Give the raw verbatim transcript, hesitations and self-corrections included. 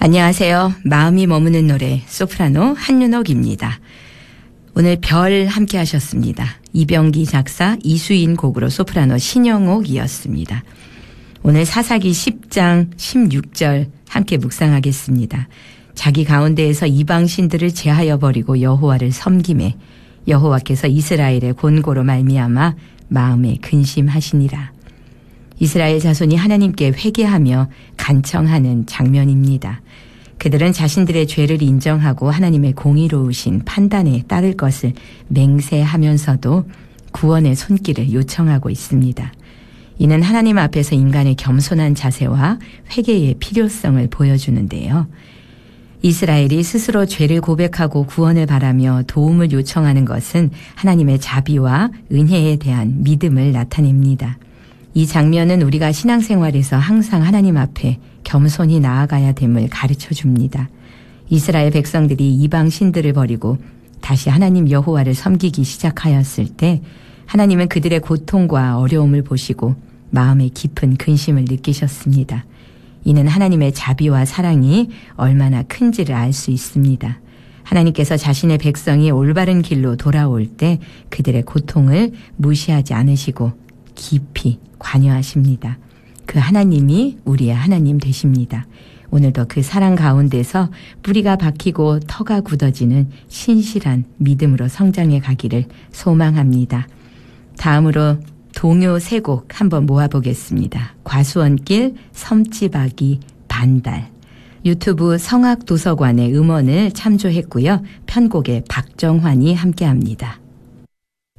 안녕하세요. 마음이 머무는 노래 소프라노 한윤옥입니다. 오늘 별 함께 하셨습니다. 이병기 작사, 이수인 곡으로 소프라노 신영옥이었습니다. 오늘 사사기 십 장 십육 절 함께 묵상하겠습니다. 자기 가운데에서 이방 신들을 제하여 버리고 여호와를 섬김에 여호와께서 이스라엘의 곤고로 말미암아 마음에 근심하시니라. 이스라엘 자손이 하나님께 회개하며 간청하는 장면입니다. 그들은 자신들의 죄를 인정하고 하나님의 공의로우신 판단에 따를 것을 맹세하면서도 구원의 손길을 요청하고 있습니다. 이는 하나님 앞에서 인간의 겸손한 자세와 회개의 필요성을 보여주는데요. 이스라엘이 스스로 죄를 고백하고 구원을 바라며 도움을 요청하는 것은 하나님의 자비와 은혜에 대한 믿음을 나타냅니다. 이 장면은 우리가 신앙생활에서 항상 하나님 앞에 겸손히 나아가야 됨을 가르쳐 줍니다. 이스라엘 백성들이 이방 신들을 버리고 다시 하나님 여호와를 섬기기 시작하였을 때 하나님은 그들의 고통과 어려움을 보시고 마음에 깊은 근심을 느끼셨습니다. 이는 하나님의 자비와 사랑이 얼마나 큰지를 알 수 있습니다. 하나님께서 자신의 백성이 올바른 길로 돌아올 때 그들의 고통을 무시하지 않으시고 깊이 관여하십니다. 그 하나님이 우리의 하나님 되십니다. 오늘도 그 사랑 가운데서 뿌리가 박히고 터가 굳어지는 신실한 믿음으로 성장해 가기를 소망합니다. 다음으로 동요 세 곡 한번 모아보겠습니다. 과수원길, 섬지박이, 반달. 유튜브 성악도서관의 음원을 참조했고요. 편곡에 박정환이 함께합니다.